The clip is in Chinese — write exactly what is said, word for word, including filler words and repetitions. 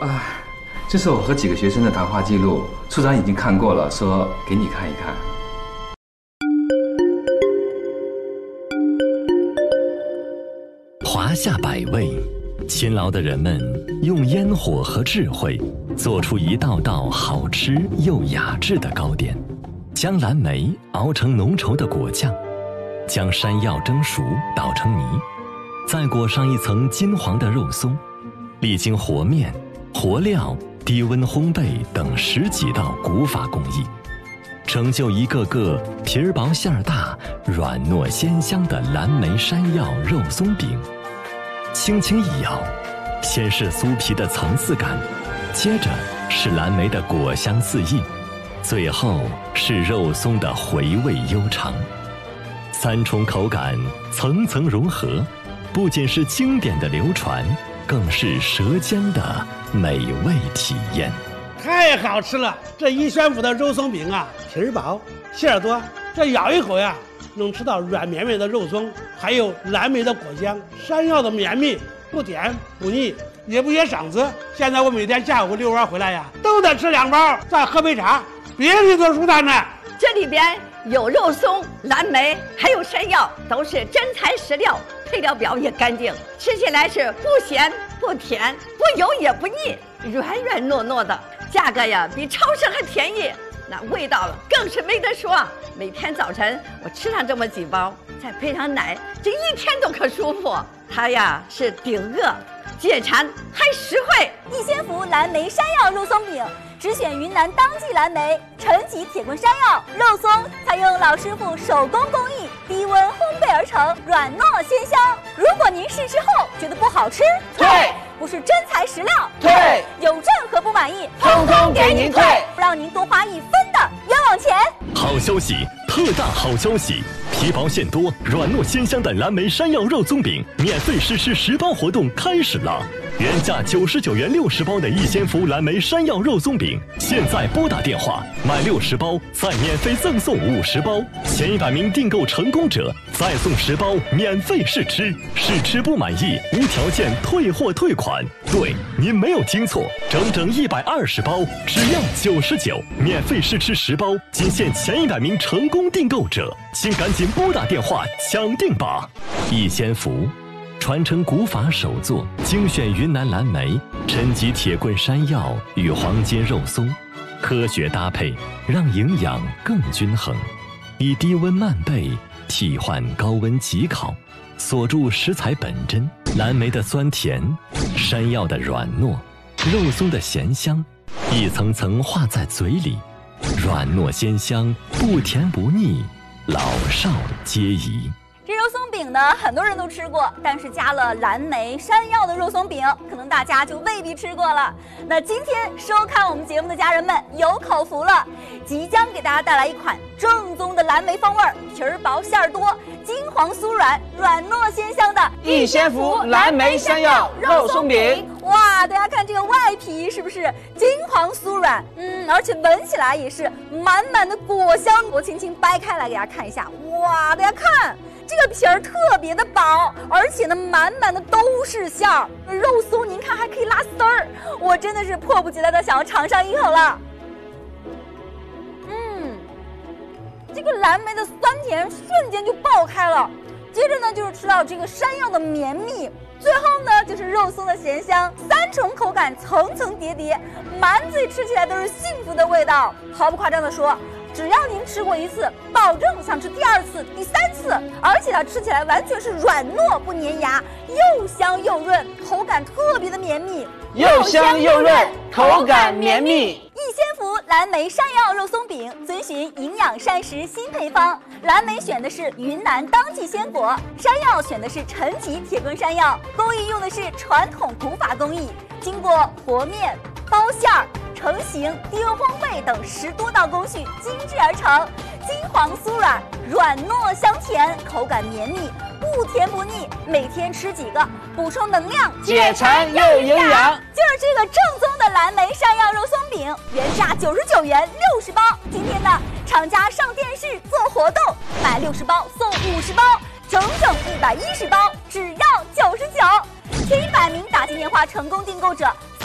啊，这是我和几个学生的谈话记录，处长已经看过了，说给你看一看。 华夏百味，勤劳的人们用烟火和智慧做出一道道好吃又雅致的糕点，将蓝莓熬成浓稠的果酱，将山药蒸熟捣成泥，再裹上一层金黄的肉松，历经和面、和料、低温烘焙等十几道古法工艺，成就一个个皮儿薄馅儿大、软糯鲜香的蓝莓山药肉松饼。轻轻一咬，先是酥皮的层次感，接着是蓝莓的果香四溢，最后是肉松的回味悠长。三重口感层层融合，不仅是经典的流传，更是舌尖的美味体验。 太好吃了！这一宣府的肉松饼啊，皮儿薄馅儿多，这咬一口呀，能吃到软绵绵的肉松，还有蓝莓的果香，山药的绵密，不甜不腻，也不噎嗓子。现在我每天下午遛弯回来呀，都得吃两包，再喝杯茶，别提多舒坦了。 这里边有肉松、蓝莓，还有山药，都是真材实料，配料表也干净，吃起来是不咸不甜，不油也不腻，软软糯糯的，价格呀比超市还便宜。那味道了更是没得说，每天早晨我吃上这么几包，再配上奶，这一天都可舒服。它呀是顶饿、解馋还实惠。 逸仙福蓝莓山药肉松饼，只选云南当季蓝莓、陈吉铁棍山药肉松，采用老师傅手工工艺，低温烘焙而成，软糯鲜香。如果您试吃后觉得不好吃， 退； 不是真材实料， 退； 有任何不满意， 通通给您退， 不让您多花一分的冤枉钱。 好消息，特大好消息！皮薄馅多、软糯鲜香的蓝莓山药肉松饼免费试吃十包活动开始了。原价九十九元六十包的逸仙福蓝莓山药肉松饼，现在拨打电话买六十包，再免费赠送五十包，前一百名订购成功者再送十包免费试吃，试吃不满意无条件退货退款。对，您没有听错，整整一百二十包，只要九十九，免费试吃十包，仅限前一百名成功订购者，请赶紧拨打电话抢订吧！逸仙福。传承古法手作，精选云南蓝莓、陈吉铁棍山药与黄金肉松，科学搭配，让营养更均衡。以低温慢焙替换高温急烤，锁住食材本真。蓝莓的酸甜，山药的软糯，肉松的咸香，一层层化在嘴里，软糯鲜香，不甜不腻，老少皆宜。 这肉松饼呢，很多人都吃过，但是加了蓝莓、山药的肉松饼，可能大家就未必吃过了。那今天收看我们节目的家人们有口福了，即将给大家带来一款正宗的蓝莓风味，皮儿薄馅儿多，金黄酥软，软糯鲜香的逸仙福蓝莓山药肉松饼。 哇，大家看这个外皮是不是金黄酥软？嗯，而且闻起来也是满满的果香。我轻轻掰开来给大家看一下，哇，大家看。这个皮儿特别的薄，而且呢，满满的都是馅儿。肉松您看还可以拉丝儿，我真的是迫不及待的想要尝上一口了。嗯，这个蓝莓的酸甜瞬间就爆开了，接着呢就是吃到这个山药的绵密，最后呢就是肉松的咸香，三重口感层层叠叠，满嘴吃起来都是幸福的味道。毫不夸张的说，只要您吃过一次，保证想吃第二次、第三次，而且它吃起来完全是软糯不粘牙，又香又润，口感特别的绵密， 又香又润，口感绵密。 逸仙福蓝莓山药肉松饼遵循营养膳食新配方，蓝莓选的是云南当季鲜果，山药选的是陈吉铁棍山药，工艺用的是传统古法工艺，经过和面、包馅儿、成型、低温烘焙等十多道工序精制而成，金黄酥软，软糯香甜，口感绵密，不甜不腻。每天吃几个，补充能量， 解馋又营养。 就是这个正宗的蓝莓山药肉松饼，原价九十九元六十包，今天呢，厂家上电视做活动，买六十包送五十包，整整一百一十包，只要九十九。前一百名打进电话成功订购者，